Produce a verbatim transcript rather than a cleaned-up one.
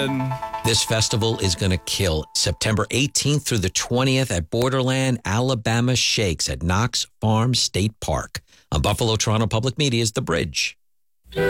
again. This festival is going to kill. September eighteenth through the twentieth at Borderland Alabama Shakes at Knox Farm State Park. On Buffalo Toronto Public Media's The Bridge.